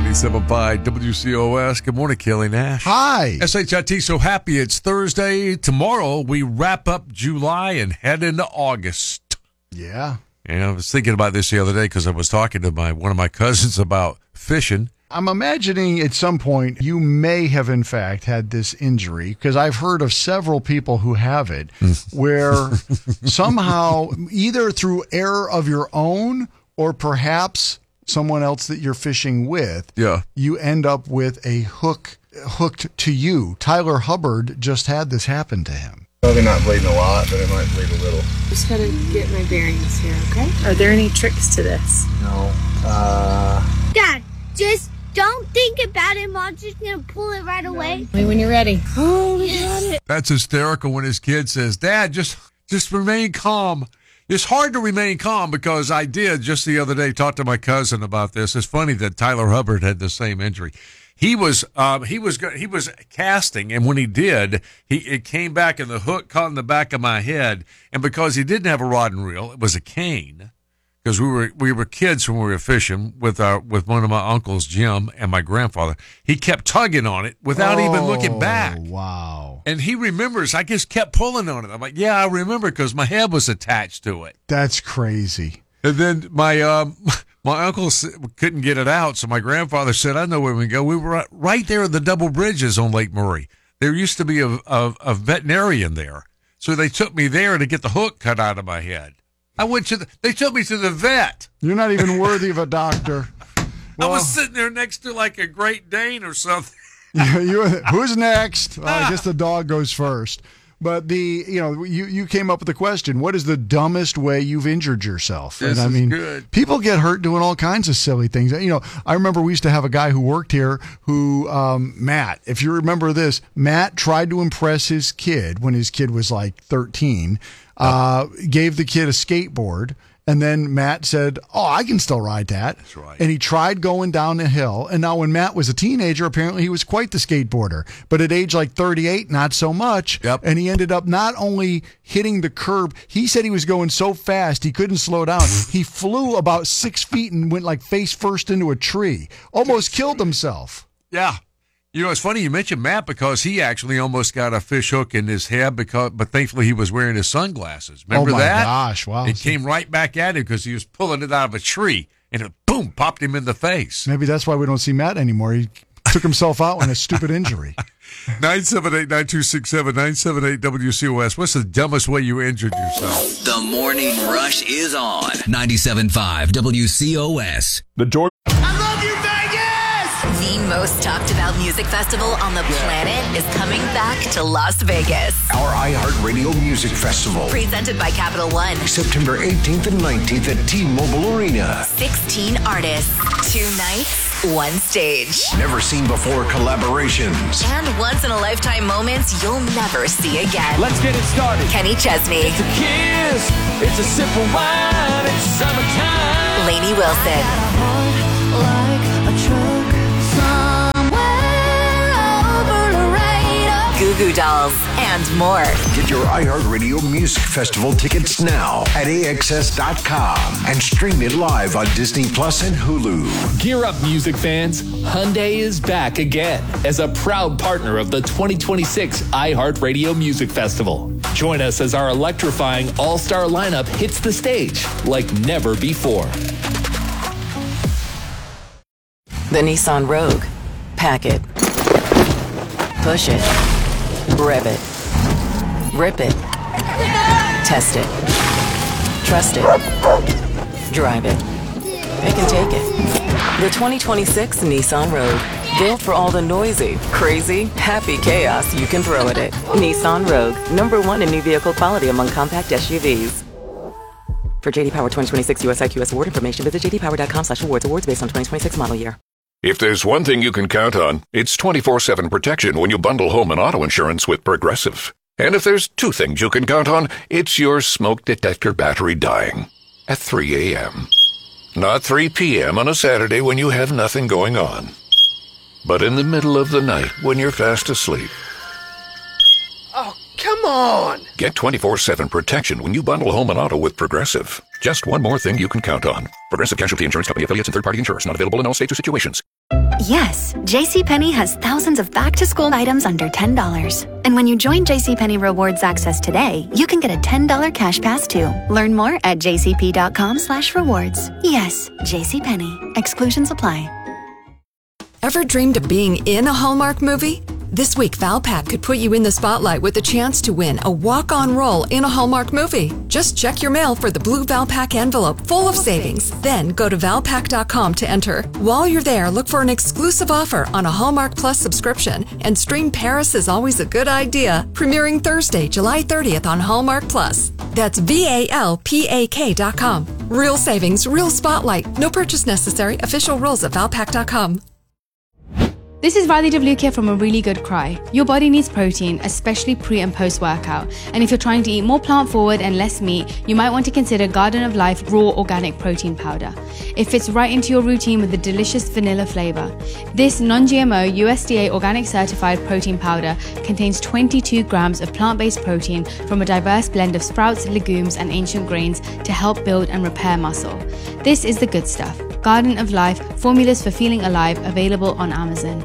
97.5 WCOS. Good morning, Kelly Nash. Hi. SHIT, so happy it's Thursday. Tomorrow, we wrap up July and head into August. Yeah. And I was thinking about this the other day because I was talking to one of my cousins about fishing. I'm imagining at some point you may have, in fact, had this injury, because I've heard of several people who have it, where somehow, either through error of your own or perhaps someone else that you're fishing with, you end up with a hook hooked to you. Tyler Hubbard just had this happen to him. Probably not bleeding a lot, but it might bleed a little. Just gotta get my bearings here, okay? Are there any tricks to this? No. Dad, just don't think about it. Mom's just gonna pull it right away. When you're ready. Oh, we got it. That's hysterical when his kid says, Dad, just remain calm. It's hard to remain calm because I did just the other day talk to my cousin about this. It's funny that Tyler Hubbard had the same injury. He was casting, and when he did, it came back and the hook caught in the back of my head. And because he didn't have a rod and reel, it was a cane. Because we were kids when we were fishing with one of my uncles, Jim, and my grandfather. He kept tugging on it without even looking back. Wow. And he remembers. I just kept pulling on it. I'm like, yeah, I remember because my head was attached to it. That's crazy. And then my uncle couldn't get it out, so my grandfather said, I know where we go. We were right there at the double bridges on Lake Murray. There used to be a veterinarian there. So they took me there to get the hook cut out of my head. They took me to the vet. You're not even worthy of a doctor. Well, I was sitting there next to like a Great Dane or something. Who's next? I guess the dog goes first. But you came up with the question, what is the dumbest way you've injured yourself? This and I mean, good. People get hurt doing all kinds of silly things. I remember we used to have a guy who worked here who, Matt, if you remember this, Matt tried to impress his kid when his kid was like 13, gave the kid a skateboard. And then Matt said, I can still ride that. That's right. And he tried going down the hill. And now when Matt was a teenager, apparently he was quite the skateboarder. But at age like 38, not so much. Yep. And he ended up not only hitting the curb, he said he was going so fast he couldn't slow down. He flew about 6 feet and went like face first into a tree. Almost killed himself. Yeah. It's funny you mentioned Matt because he actually almost got a fish hook in his head, but thankfully he was wearing his sunglasses. Remember that? Oh, my gosh. Wow. It came right back at him because he was pulling it out of a tree, and it, boom, popped him in the face. Maybe that's why we don't see Matt anymore. He took himself out in a stupid injury. 978-9267, 978-WCOS. What's the dumbest way you injured yourself? The Morning Rush is on 97.5 WCOS. I love you, Vegas! The most talked about music festival on the planet is coming back to Las Vegas. Our iHeartRadio Music Festival. Presented by Capital One. September 18th and 19th at T-Mobile Arena. 16 artists, 2 nights, 1 stage. Never seen before collaborations. And once-in-a-lifetime moments you'll never see again. Let's get it started. Kenny Chesney. It's a kiss. It's a sip of wine. It's summertime. Lainey Wilson. Goo Goo Dolls, and more. Get your iHeartRadio Music Festival tickets now at AXS.com and stream it live on Disney Plus and Hulu. Gear up, music fans. Hyundai is back again as a proud partner of the 2026 iHeartRadio Music Festival. Join us as our electrifying all-star lineup hits the stage like never before. The Nissan Rogue. Pack it. Push it. Rev it. Rip it. Test it. Trust it. Drive it. Pick and take it. The 2026 Nissan Rogue. Built for all the noisy, crazy, happy chaos you can throw at it. Nissan Rogue. #1 in new vehicle quality among compact SUVs. For JD Power 2026 US IQS award information, visit jdpower.com/awards. Awards based on 2026 model year. If there's one thing you can count on, it's 24/7 protection when you bundle home and auto insurance with Progressive. And if there's two things you can count on, it's your smoke detector battery dying at 3 a.m. Not 3 p.m. on a Saturday when you have nothing going on, but in the middle of the night when you're fast asleep. Oh, come on! Get 24/7 protection when you bundle home and auto with Progressive. Just one more thing you can count on. Progressive Casualty Insurance Company affiliates and third-party insurers. Not available in all states or situations. Yes, JCPenney has thousands of back-to-school items under $10. And when you join JCPenney Rewards Access today, you can get a $10 cash pass too. Learn more at jcp.com/rewards. Yes, JCPenney. Exclusions apply. Ever dreamed of being in a Hallmark movie? This week, Valpak could put you in the spotlight with a chance to win a walk-on role in a Hallmark movie. Just check your mail for the blue Valpak envelope full of savings. Then go to valpak.com to enter. While you're there, look for an exclusive offer on a Hallmark Plus subscription and stream Paris is Always a Good Idea, premiering Thursday, July 30th on Hallmark Plus. That's VALPAK.com. Real savings, real spotlight. No purchase necessary. Official rules at valpak.com. This is Riley Devlukia from A Really Good Cry. Your body needs protein, especially pre and post workout. And if you're trying to eat more plant forward and less meat, you might want to consider Garden of Life Raw Organic Protein Powder. It fits right into your routine with a delicious vanilla flavor. This non-GMO USDA organic certified protein powder contains 22 grams of plant-based protein from a diverse blend of sprouts, legumes, and ancient grains to help build and repair muscle. This is the good stuff. Garden of Life, formulas for feeling alive, available on Amazon.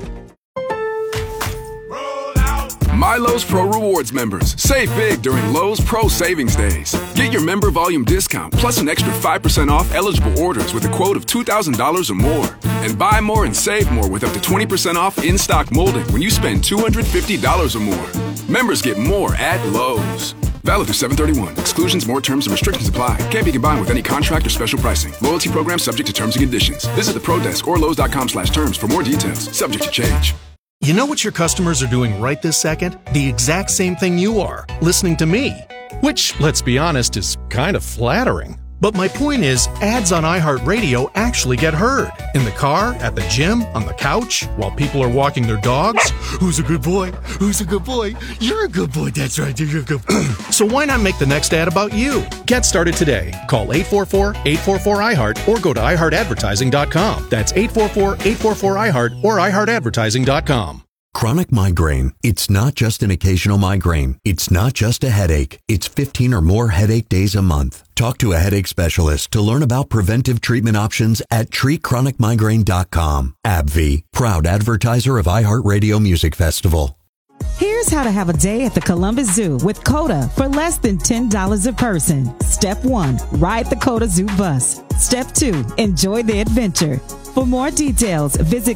My Lowe's Pro Rewards members, save big during Lowe's Pro Savings Days. Get your member volume discount plus an extra 5% off eligible orders with a quote of $2,000 or more. And buy more and save more with up to 20% off in-stock molding when you spend $250 or more. Members get more at Lowe's. Valid through 7/31. Exclusions, more terms, and restrictions apply. Can't be combined with any contract or special pricing. Loyalty program subject to terms and conditions. Visit the Pro Desk or Lowe's.com/terms for more details. Subject to change. You know what your customers are doing right this second? The exact same thing you are, listening to me. Which, let's be honest, is kind of flattering. But my point is, ads on iHeartRadio actually get heard. In the car, at the gym, on the couch, while people are walking their dogs. Who's a good boy? Who's a good boy? You're a good boy, that's right, you're a good boy. So why not make the next ad about you? Get started today. Call 844-844-iHeart or go to iHeartAdvertising.com. That's 844-844-iHeart or iHeartAdvertising.com. Chronic migraine. It's not just an occasional migraine. It's not just a headache. It's 15 or more headache days a month. Talk to a headache specialist to learn about preventive treatment options at treatchronicmigraine.com. AbbVie, proud advertiser of iHeartRadio Music Festival. Here's how to have a day at the Columbus Zoo with COTA for less than $10 a person. Step 1, ride the COTA Zoo bus. Step 2, enjoy the adventure. For more details, visit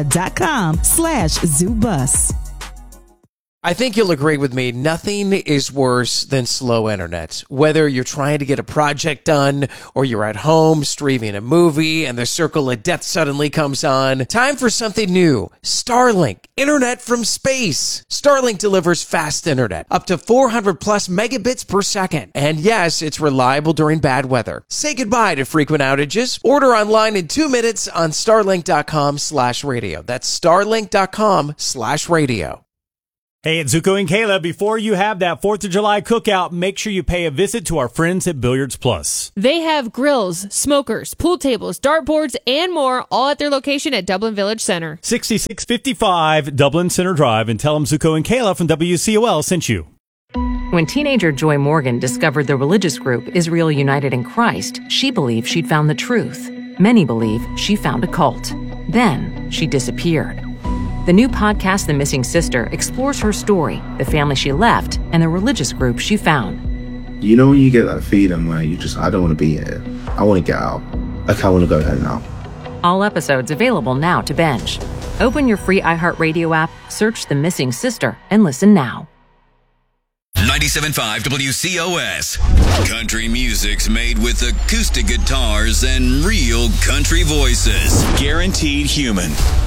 COTA.com/ZooBus. I think you'll agree with me. Nothing is worse than slow internet. Whether you're trying to get a project done or you're at home streaming a movie and the circle of death suddenly comes on. Time for something new. Starlink, internet from space. Starlink delivers fast internet, up to 400 plus megabits per second. And yes, it's reliable during bad weather. Say goodbye to frequent outages. Order online in 2 minutes on starlink.com/radio. That's starlink.com/radio. Hey, it's Zuko and Kayla. Before you have that 4th of July cookout, make sure you pay a visit to our friends at Billiards Plus. They have grills, smokers, pool tables, dartboards, and more, all at their location at Dublin Village Center. 6655 Dublin Center Drive, and tell them Zuko and Kayla from WCOL sent you. When teenager Joy Morgan discovered the religious group Israel United in Christ, she believed she'd found the truth. Many believe she found a cult. Then she disappeared. The new podcast, The Missing Sister, explores her story, the family she left, and the religious group she found. You know when you get that feeling where I don't want to be here. I want to get out. Like, I want to go home now. All episodes available now to binge. Open your free iHeartRadio app, search The Missing Sister, and listen now. 97.5 WCOS. Country music's made with acoustic guitars and real country voices. Guaranteed human.